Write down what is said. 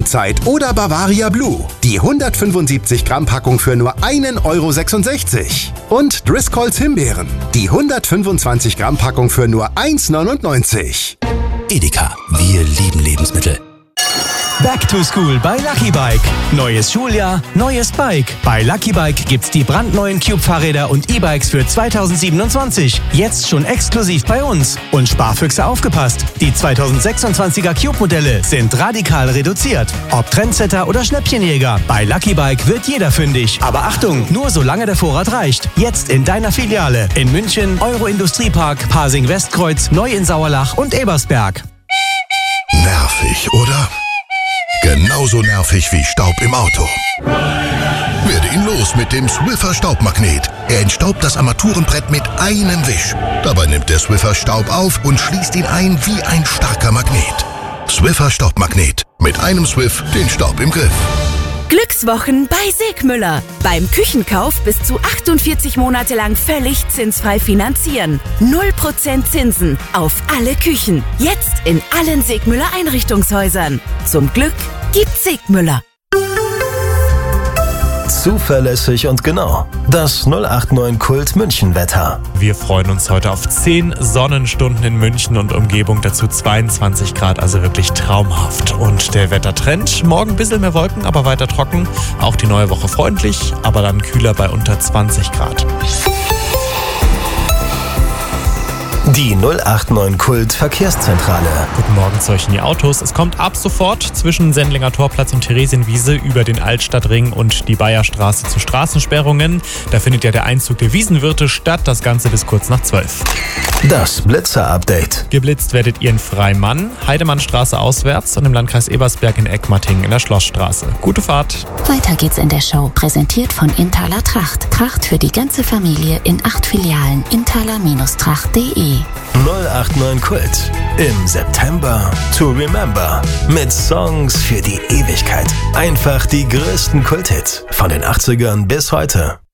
Bronzezeit oder Bavaria Blue. Die 175 Gramm Packung für nur 1,66 €. Und Driscolls Himbeeren. Die 125 Gramm Packung für nur 1,99 €. Edeka, wir lieben Lebensmittel. Back to School bei Lucky Bike. Neues Schuljahr, neues Bike. Bei Lucky Bike gibt's die brandneuen Cube-Fahrräder und E-Bikes für 2027. Jetzt schon exklusiv bei uns. Und Sparfüchse aufgepasst. Die 2026er Cube-Modelle sind radikal reduziert. Ob Trendsetter oder Schnäppchenjäger. Bei Lucky Bike wird jeder fündig. Aber Achtung, nur solange der Vorrat reicht. Jetzt in deiner Filiale. In München, Euro-Industriepark, Pasing-Westkreuz, Neu in Sauerlach und Ebersberg. Nervig, oder? Genauso nervig wie Staub im Auto. Werde ihn los mit dem Swiffer Staubmagnet. Er entstaubt das Armaturenbrett mit einem Wisch. Dabei nimmt der Swiffer Staub auf und schließt ihn ein wie ein starker Magnet. Swiffer Staubmagnet. Mit einem Swiff den Staub im Griff. Glückswochen bei Segmüller. Beim Küchenkauf bis zu 48 Monate lang völlig zinsfrei finanzieren. 0% Zinsen auf alle Küchen. Jetzt in allen Segmüller Einrichtungshäusern. Zum Glück gibt's Segmüller. Zuverlässig und genau. Das 089 Kult München Wetter. Wir freuen uns heute auf 10 Sonnenstunden in München und Umgebung, dazu 22 Grad, also wirklich traumhaft. Und der Wettertrend, morgen ein bisschen mehr Wolken, aber weiter trocken. Auch die neue Woche freundlich, aber dann kühler bei unter 20 Grad. Die 089 Kult Verkehrszentrale. Guten Morgen zu euch in die Autos. Es kommt ab sofort zwischen Sendlinger Torplatz und Theresienwiese über den Altstadtring und die Bayerstraße zu Straßensperrungen. Da findet ja der Einzug der Wiesenwirte statt, das Ganze bis kurz nach 12. Das Blitzer-Update. Geblitzt werdet ihr in Freimann, Heidemannstraße auswärts und im Landkreis Ebersberg in Eckmatting in der Schlossstraße. Gute Fahrt. Weiter geht's in der Show. Präsentiert von Intaler Tracht. Tracht für die ganze Familie in 8 Filialen. Intaler-tracht.de. 089 Kult. Im September to remember. Mit Songs für die Ewigkeit. Einfach die größten Kulthits von den 80ern bis heute.